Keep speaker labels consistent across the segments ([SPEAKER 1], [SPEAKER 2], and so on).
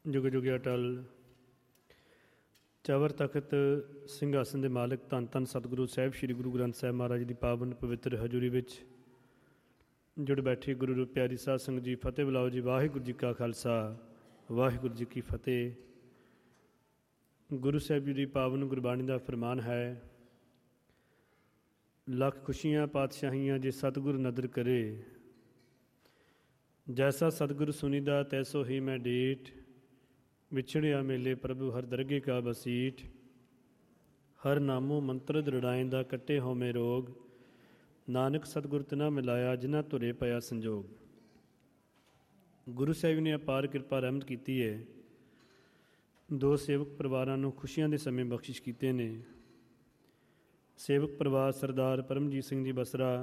[SPEAKER 1] ਜੁਗ ਜੁਗ ਅਟਲ। ਚਵਰ ਤਖਤ ਸਿੰਘਾਸਨ ਦੇ ਮਾਲਕ ਧੰਨ ਧੰਨ ਸਤਿਗੁਰੂ ਸਾਹਿਬ ਸ੍ਰੀ ਗੁਰੂ ਗ੍ਰੰਥ ਸਾਹਿਬ ਮਹਾਰਾਜ ਜੀ ਦੀ ਪਾਵਨ ਪਵਿੱਤਰ ਹਜ਼ੂਰੀ ਵਿੱਚ ਜੁੜ ਬੈਠੀ ਗੁਰੂ ਰੂਪ ਪਿਆਰੀ ਸਾਧ ਸੰਗਤ ਜੀ, ਫਤਿਹ ਬੁਲਾਓ ਜੀ। ਵਾਹਿਗੁਰੂ ਜੀ ਕਾ ਖਾਲਸਾ, ਵਾਹਿਗੁਰੂ ਜੀ ਕੀ ਫਤਿਹ। ਗੁਰੂ ਸਾਹਿਬ ਜੀ ਦੀ ਪਾਵਨ ਗੁਰਬਾਣੀ ਦਾ ਫਰਮਾਨ ਹੈ, ਲੱਖ ਖੁਸ਼ੀਆਂ ਪਾਤਸ਼ਾਹੀਆਂ ਜੇ ਸਤਿਗੁਰ ਨਦਰ ਕਰੇ, ਜੈਸਾ ਸਤਿਗੁਰ ਸੁਨੀਦਾ ਤੈਸੋ ਹੀ ਮੈਂ ਡੇਟ, ਵਿਛੜਿਆ ਮੇਲੇ ਪ੍ਰਭੂ ਹਰ ਦਰਗੇ ਕਾ ਬਸੀਠ, ਹਰ ਨਾਮੋ ਮੰਤਰ ਦ੍ਰਿੜਾਇੰਦਾ ਕੱਟੇ ਹੋਮੇ ਰੋਗ, ਨਾਨਕ ਸਤਿਗੁਰ ਤਿਨਾ ਮਿਲਾਇਆ ਜਿਨ੍ਹਾਂ ਧੁਰੇ ਪਿਆ ਸੰਜੋਗ। ਗੁਰੂ ਸਾਹਿਬ ਨੇ ਅਪਾਰ ਕਿਰਪਾ ਰਹਿਮਤ ਕੀਤੀ ਹੈ। ਦੋ ਸੇਵਕ ਪਰਿਵਾਰਾਂ ਨੂੰ ਖੁਸ਼ੀਆਂ ਦੇ ਸਮੇਂ ਬਖਸ਼ਿਸ਼ ਕੀਤੇ ਨੇ। ਸੇਵਕ ਪਰਿਵਾਰ ਸਰਦਾਰ ਪਰਮਜੀਤ ਸਿੰਘ ਜੀ ਬਸਰਾ,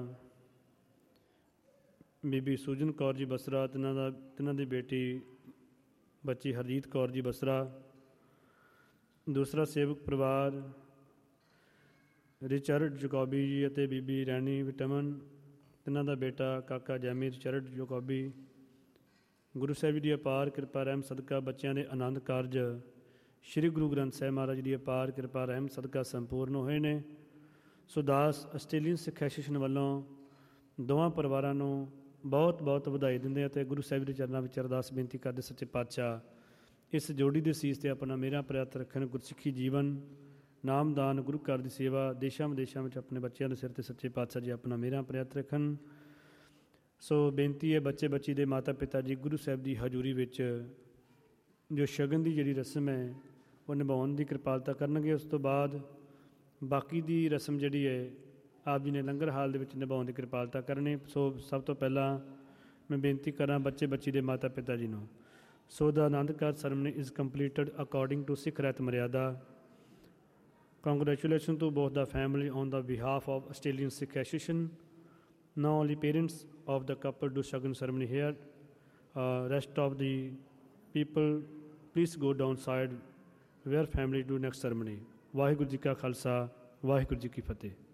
[SPEAKER 1] ਬੀਬੀ ਸੂਜਨ ਕੌਰ ਜੀ ਬਸਰਾ, ਤਿੰਨਾਂ ਦੀ ਬੇਟੀ ਬੱਚੀ ਹਰਜੀਤ ਕੌਰ ਜੀ ਬਸਰਾ। ਦੂਸਰਾ ਸੇਵਕ ਪਰਿਵਾਰ ਰਿਚਰਡ ਜਕੋਬੀ ਜੀ ਅਤੇ ਬੀਬੀ ਰੈਣੀ ਵਿਟਮਨ, ਤਿੰਨਾਂ ਦਾ ਬੇਟਾ ਕਾਕਾ ਜੈਮੀ ਰਿਚਰਡ ਜਕੋਬੀ। ਗੁਰੂ ਸਾਹਿਬ ਜੀ ਦੀ ਅਪਾਰ ਕਿਰਪਾ ਰਹਿਮ ਸਦਕਾ ਬੱਚਿਆਂ ਦੇ ਆਨੰਦ ਕਾਰਜ ਸ਼੍ਰੀ ਗੁਰੂ ਗ੍ਰੰਥ ਸਾਹਿਬ ਮਹਾਰਾਜ ਜੀ ਦੀ ਅਪਾਰ ਕਿਰਪਾ ਰਹਿਮ ਸਦਕਾ ਸੰਪੂਰਨ ਹੋਏ ਨੇ। ਸੋ ਦਾਸ ਆਸਟ੍ਰੇਲੀਅਨ ਸਿੱਖ ਐਸੋਸੀਏਸ਼ਨ ਵੱਲੋਂ ਦੋਵਾਂ ਪਰਿਵਾਰਾਂ ਨੂੰ ਬਹੁਤ ਬਹੁਤ ਵਧਾਈ ਦਿੰਦੇ ਅਤੇ ਗੁਰੂ ਸਾਹਿਬ ਦੇ ਚਰਨਾਂ ਵਿੱਚ ਅਰਦਾਸ ਬੇਨਤੀ ਕਰਦੇ, ਸੱਚੇ ਪਾਤਸ਼ਾਹ ਇਸ ਜੋੜੀ ਦੇ ਸੀਸ 'ਤੇ ਆਪਣਾ ਮੇਰਾ ਪ੍ਰਿਆਤ ਰੱਖਣ। ਗੁਰਸਿੱਖੀ ਜੀਵਨ, ਨਾਮਦਾਨ, ਗੁਰੂ ਘਰ ਦੀ ਸੇਵਾ, ਦੇਸ਼ਾਂ ਵਿਦੇਸ਼ਾਂ ਵਿੱਚ ਆਪਣੇ ਬੱਚਿਆਂ ਦੇ ਸਿਰ 'ਤੇ ਸੱਚੇ ਪਾਤਸ਼ਾਹ ਜੀ ਆਪਣਾ ਮੇਰਾ ਪ੍ਰਿਆਤ ਰੱਖਣ। ਸੋ ਬੇਨਤੀ ਹੈ, ਬੱਚੇ ਬੱਚੀ ਦੇ ਮਾਤਾ ਪਿਤਾ ਜੀ ਗੁਰੂ ਸਾਹਿਬ ਦੀ ਹਜ਼ੂਰੀ ਵਿੱਚ ਜੋ ਸ਼ਗਨ ਦੀ ਜਿਹੜੀ ਰਸਮ ਹੈ ਉਹ ਨਿਭਾਉਣ ਦੀ ਕਿਰਪਾਲਤਾ ਕਰਨਗੇ। ਉਸ ਤੋਂ ਬਾਅਦ ਬਾਕੀ ਦੀ ਰਸਮ ਜਿਹੜੀ ਹੈ ਆਪ ਜੀ ਨੇ ਲੰਗਰ ਹਾਲ ਦੇ ਵਿੱਚ ਨਿਭਾਉਣ ਦੀ ਕਿਰਪਾਲਤਾ ਕਰਨੀ। ਸੋ ਸਭ ਤੋਂ ਪਹਿਲਾਂ ਮੈਂ ਬੇਨਤੀ ਕਰਾਂ ਬੱਚੇ ਬੱਚੀ ਦੇ ਮਾਤਾ ਪਿਤਾ ਜੀ ਨੂੰ। ਸੋ ਦਾ Anand Karaj ceremony is completed according to Sikh Rit Maryada. Congratulations to both the family on the behalf of Australian Sikh Association. Now only parents of the couple do shagun ceremony here. Rest of the people please go downside where family do next ceremony. Waheguru ji ਕਾ ਖਾਲਸਾ, ਵਾਹਿਗੁਰੂ ਜੀ ਕੀ ਫਤਿਹ।